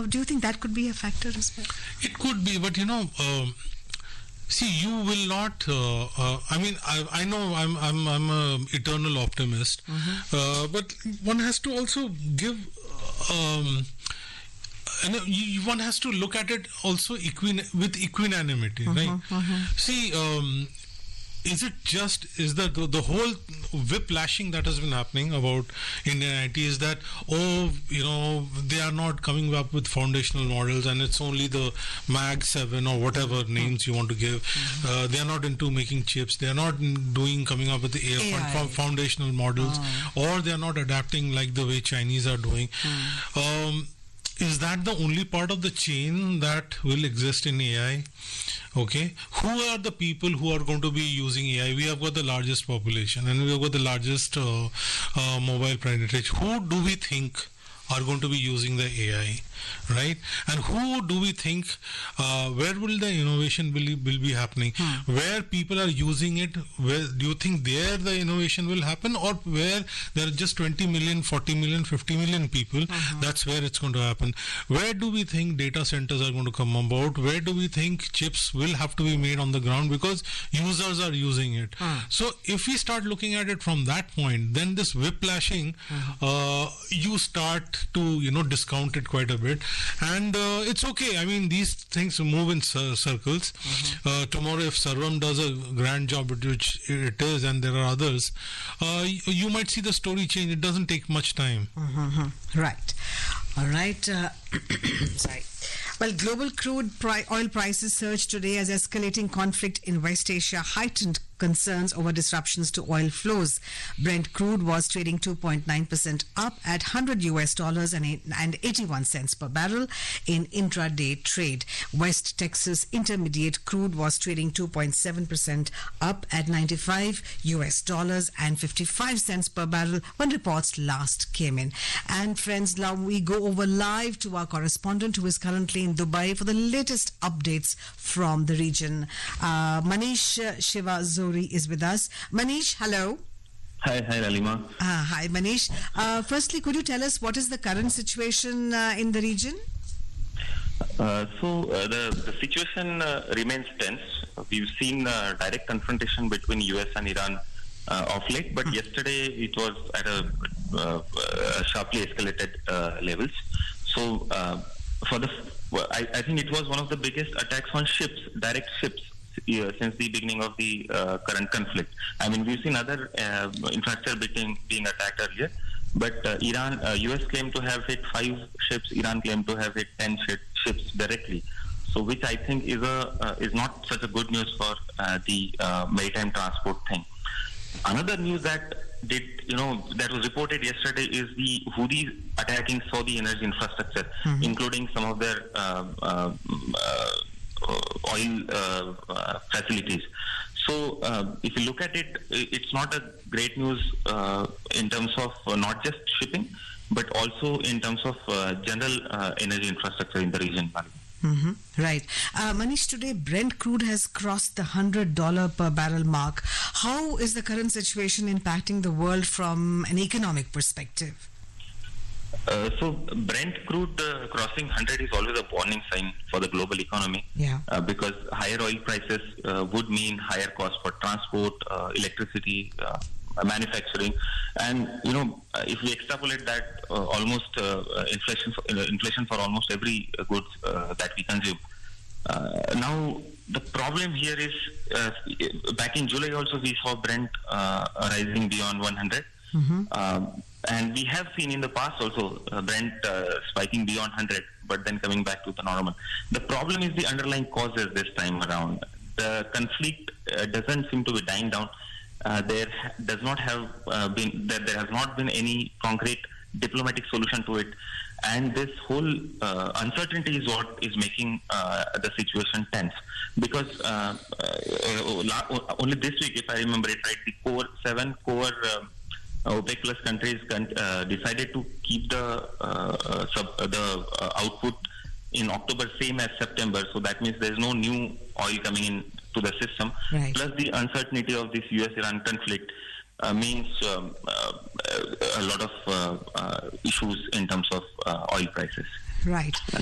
Do you think that could be a factor as well? It could be, but see, you will not. I know I'm a eternal optimist, but one has to also give. One has to look at it also with equanimity, right? See, is the whole whiplashing that has been happening about Indian IT is that, they are not coming up with foundational models and it's only the Mag 7 or whatever names you want to give. They are not into making chips. They are not coming up with the AI. Foundational models, or they are not adapting like the way Chinese are doing. Is that the only part of the chain that will exist in AI? Okay, who are the people who are going to be using AI? We have got the largest population and we have got the largest mobile penetration. Who do we think are going to be using the AI, right? And who do we think, where will the innovation will be happening? Where people are using it, where do you think there the innovation will happen, or where there are just 20 million, 40 million, 50 million people, that's where it's going to happen? Where do we think data centers are going to come about? Where do we think chips will have to be made on the ground because users are using it? So if we start looking at it from that point, then this whiplashing, you start to discount it quite a bit, and it's okay. I mean, these things move in circles. Tomorrow if Sarvam does a grand job, which it is, and there are others, you might see the story change. It doesn't take much time. Right. All right. Sorry. Well, global crude oil prices surged today as escalating conflict in West Asia heightened concerns over disruptions to oil flows. Brent crude was trading 2.9% up at $100 and 81 cents per barrel in intraday trade. West Texas Intermediate crude was trading 2.7% up at $95 and 55 cents per barrel when reports last came in. And friends, now we go over live to our correspondent who is currently in Dubai for the latest updates from the region. Manish Shivazuri is with us. Manish, hello. Hi, Lalima. Hi, Manish. Firstly, could you tell us what is the current situation in the region? The situation remains tense. We've seen direct confrontation between US and Iran of late, but yesterday it was at a sharply escalated levels. So I think it was one of the biggest attacks on ships, direct ships, since the beginning of the current conflict. I mean, we've seen other infrastructure being attacked earlier, but US claimed to have hit 5 ships, Iran claimed to have hit 10 ships directly. So, which I think is not such a good news for the maritime transport thing. Another news that that was reported yesterday is the Houthis attacking Saudi energy infrastructure, including some of their oil facilities. So if you look at it, it's not a great news in terms of not just shipping, but also in terms of general energy infrastructure in the region. Right. Manish, today Brent crude has crossed the $100 per barrel mark. How is the current situation impacting the world from an economic perspective? So Brent crude crossing 100 is always a warning sign for the global economy. Because higher oil prices would mean higher cost for transport, electricity, manufacturing, and if we extrapolate that, almost inflation for almost every goods that we consume. Now the problem here is back in July also we saw Brent rising beyond 100. And we have seen in the past also Brent spiking beyond 100, but then coming back to the normal. The problem is the underlying causes this time around. The conflict doesn't seem to be dying down. There has not been any concrete diplomatic solution to it, and this whole uncertainty is what is making the situation tense. Because only this week, if I remember it right, the seven core OPEC plus countries decided to keep the output in October same as September. So that means there is no new oil coming in to the system. Right. Plus the uncertainty of this US-Iran conflict means a lot of issues in terms of oil prices. Right.